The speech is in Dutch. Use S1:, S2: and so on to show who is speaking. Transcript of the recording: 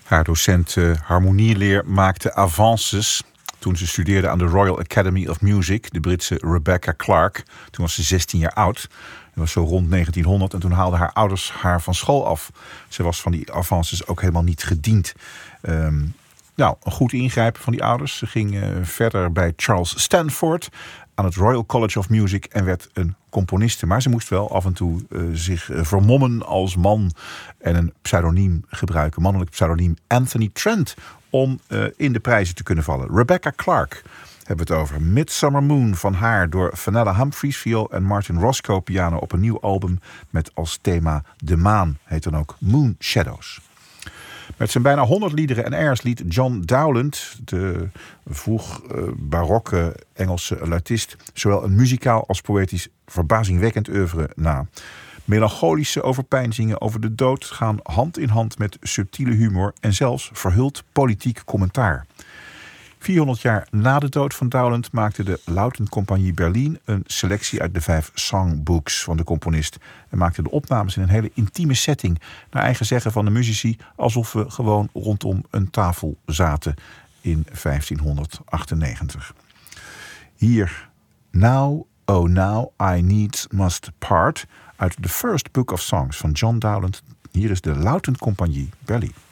S1: Haar docent harmonieleer maakte avances toen ze studeerde aan de Royal Academy of Music, de Britse Rebecca Clark. Toen was ze 16 jaar oud. Dat was zo rond 1900 en toen haalden haar ouders haar van school af. Ze was van die avances ook helemaal niet gediend. Een goed ingrijpen van die ouders. Ze ging verder bij Charles Stanford aan het Royal College of Music en werd een componiste. Maar ze moest wel af en toe zich vermommen als man en een pseudoniem gebruiken. Mannelijk pseudoniem Anthony Trent om in de prijzen te kunnen vallen. Rebecca Clark hebben we het over. Midsummer Moon van haar door Fenella Humphries viool en Martin Roscoe piano op een nieuw album met als thema De Maan. Heet dan ook Moon Shadows. Met zijn bijna 100 liederen en airs liet John Dowland, de vroeg barokke Engelse luitist, zowel een muzikaal als poëtisch verbazingwekkend oeuvre na. Melancholische overpeinzingen over de dood gaan hand in hand met subtiele humor en zelfs verhuld politiek commentaar. 400 jaar na de dood van Dowland maakte de Lautencompagnie Berlin een selectie uit de 5 songbooks van de componist en maakte de opnames in een hele intieme setting, naar eigen zeggen van de muzici, alsof we gewoon rondom een tafel zaten in 1598. Hier, Now, Oh Now, I Needs Must Part, uit The First Book of Songs van John Dowland. Hier is de Lautencompagnie Berlin.